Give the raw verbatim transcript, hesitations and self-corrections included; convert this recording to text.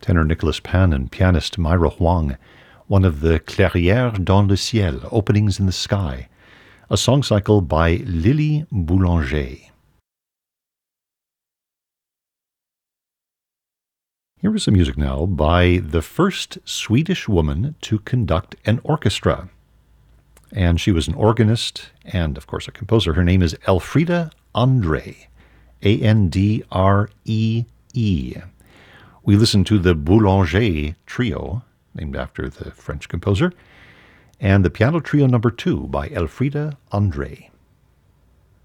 tenor Nicholas Pan and pianist Myra Huang, one of the Clairières dans le ciel, Openings in the Sky, a song cycle by Lily Boulanger. Here is some music now by the first Swedish woman to conduct an orchestra. And she was an organist and, of course, a composer. Her name is Elfriede André, A N D R E E. We listened to the Boulanger Trio, named after the French composer, and the Piano Trio number two by Elfriede André.